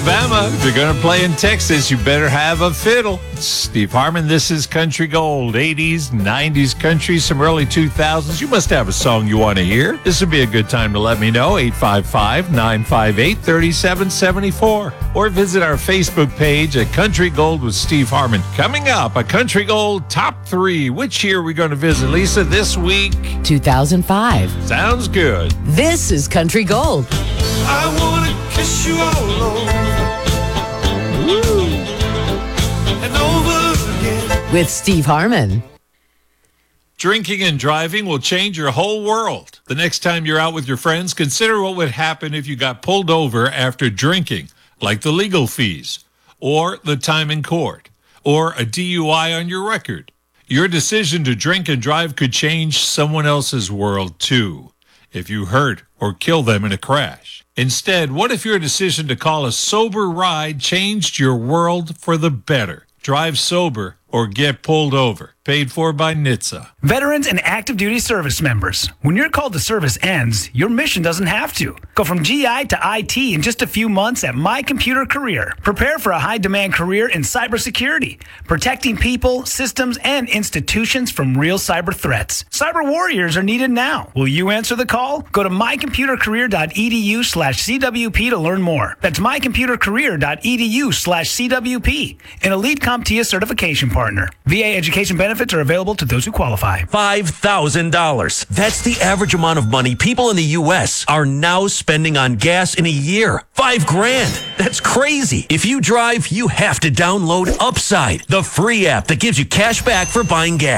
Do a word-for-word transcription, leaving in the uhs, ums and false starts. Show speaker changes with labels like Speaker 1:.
Speaker 1: Alabama. If you're going to play in Texas, you better have a fiddle. Steve Harmon, this is Country Gold. eighties, nineties country, some early two thousands. You must have a song you want to hear. This would be a good time to let me know. eight five five, nine five eight, three seven seven four. Or visit our Facebook page at Country Gold with Steve Harmon. Coming up, a Country Gold Top three. Which year are we going to visit, Lisa, this week?
Speaker 2: two thousand five.
Speaker 1: Sounds good.
Speaker 2: This is Country Gold.
Speaker 3: I want to kiss you all over. Woo. And over again.
Speaker 2: With Steve Harmon.
Speaker 1: Drinking and driving will change your whole world. The next time you're out with your friends, consider what would happen if you got pulled over after drinking, like the legal fees, or the time in court, or a D U I on your record. Your decision to drink and drive could change someone else's world, too, if you hurt or kill them in a crash. Instead, what if your decision to call a sober ride changed your world for the better? Drive sober or get pulled over. Paid for by N H T S A.
Speaker 4: Veterans and active duty service members. When your call to service ends, your mission doesn't have to. Go from G I to I T in just a few months at My Computer Career. Prepare for a high-demand career in cybersecurity, protecting people, systems, and institutions from real cyber threats. Cyber warriors are needed now. Will you answer the call? Go to mycomputercareer.edu slash CWP to learn more. That's mycomputercareer.edu slash CWP. An Elite CompTIA certification partner. V A education benefits are available to those who qualify.
Speaker 5: five thousand dollars. That's the average amount of money people in the U S are now spending on gas in a year. Five grand. That's crazy. If you drive, you have to download Upside, the free app that gives you cash back for buying gas.